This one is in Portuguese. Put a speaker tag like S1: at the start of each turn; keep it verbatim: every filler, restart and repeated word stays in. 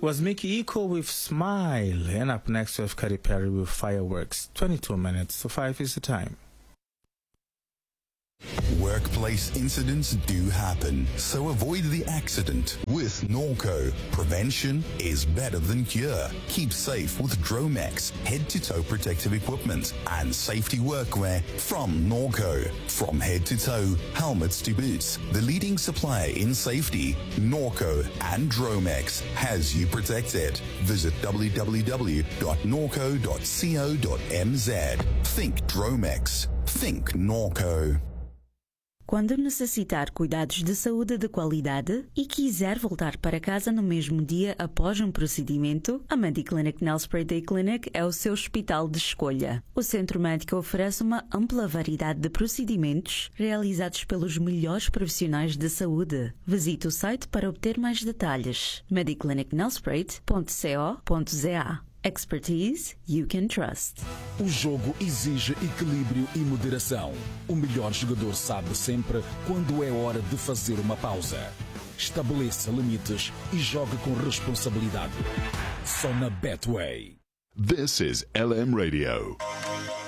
S1: was Mickey Eco with Smile. And up next we have Katy Perry with Fireworks. twenty-two minutes to five is the time.
S2: Workplace incidents do happen, so avoid the accident with Norco. Prevention is better than cure. Keep safe with Dromex head-to-toe protective equipment and safety workwear from Norco. From head-to-toe, helmets to boots, the leading supplier in safety, Norco and Dromex has you protected. Visit w w w dot norco dot co dot m z. Think Dromex. Think Norco.
S3: Quando necessitar cuidados de saúde de qualidade e quiser voltar para casa no mesmo dia após um procedimento, a Mediclinic Nelspruit Day Clinic é o seu hospital de escolha. O centro médico oferece uma ampla variedade de procedimentos realizados pelos melhores profissionais de saúde. Visite o site para obter mais detalhes. mediclinic nelspruit ponto co ponto za. Expertise you can trust.
S4: O jogo exige equilíbrio e moderação. O melhor jogador sabe sempre quando é hora de fazer uma pausa. Estabeleça limites e jogue com responsabilidade. Só na Betway.
S5: This is L M Radio.